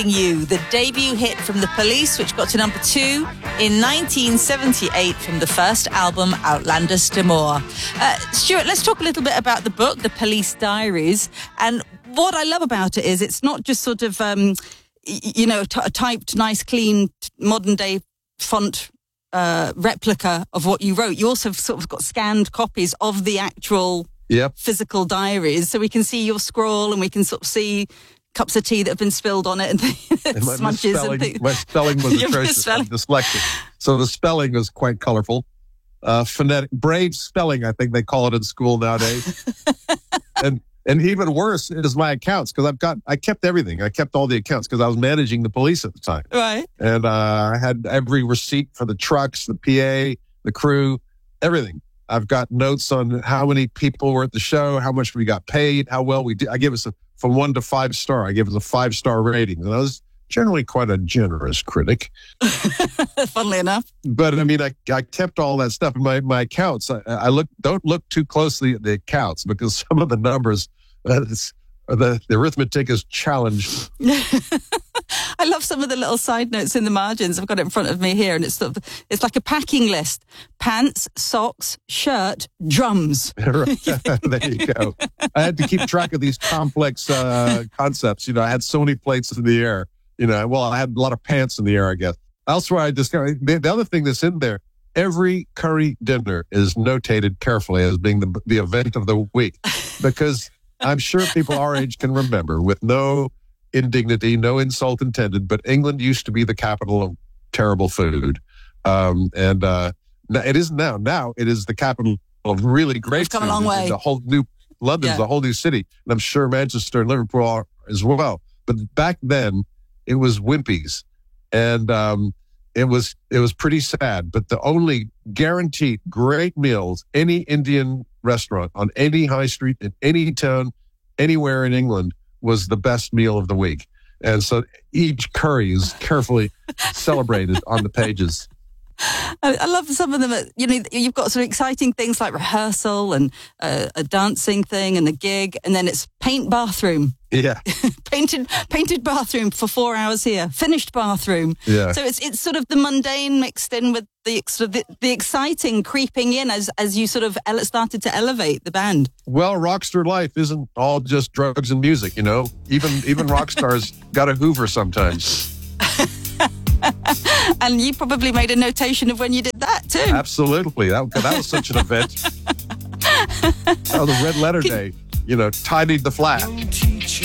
You, the debut hit from The Police, which got to number 2 in 1978 from the first album, Outlanders d'Amour. Stuart, let's talk a little bit about the book, The Police Diaries. And what I love about it is it's not just sort of, a typed, nice, clean, modern-day font replica of what you wrote. You also have sort of got scanned copies of the actual physical diaries, so we can see your scrawl and we can sort of see cups of tea that have been spilled on it and smudges and things. My spelling was atrocious. I'm dyslexic. So the spelling was quite colorful. Phonetic, brave spelling, I think they call it in school nowadays. and even worse is my accounts, because I kept everything. I kept all the accounts because I was managing the police at the time. Right. And I had every receipt for the trucks, the PA, the crew, everything. I've got notes on how many people were at the show, how much we got paid, how well we did. I give us from 1 to 5 star. I give us a 5-star rating. And I was generally quite a generous critic. Funnily enough. But I mean, I kept all that stuff in my accounts. Don't look too closely at the accounts, because some of the numbers, the arithmetic is challenged. I love some of the little side notes in the margins. I've got it in front of me here, and it's like a packing list: pants, socks, shirt, drums. There you go. I had to keep track of these complex concepts. I had so many plates in the air. I had a lot of pants in the air, I guess. Elsewhere, I discovered the other thing that's in there. Every curry dinner is notated carefully as being the event of the week, because I'm sure people our age can remember, with no indignity, no insult intended, but England used to be the capital of terrible food. It is now. Now it is the capital of really great food. Come a long way. London's a whole new city. And I'm sure Manchester and Liverpool are as well. But back then, it was Wimpy's. And it was pretty sad. But the only guaranteed great meals, any Indian restaurant on any high street in any town, anywhere in England, was the best meal of the week. And so each curry is carefully celebrated on the pages. I love some of them. You've got some exciting things like rehearsal and a dancing thing and a gig, and then it's paint bathroom. Yeah, painted bathroom for 4 hours here. Finished bathroom. Yeah. So it's sort of the mundane mixed in with the exciting creeping in as you sort of started to elevate the band. Well, rockstar life isn't all just drugs and music. Even rock stars got a Hoover sometimes. And you probably made a notation of when you did that too. Absolutely. That was such an event. That was a red letter day. Tidied the flat.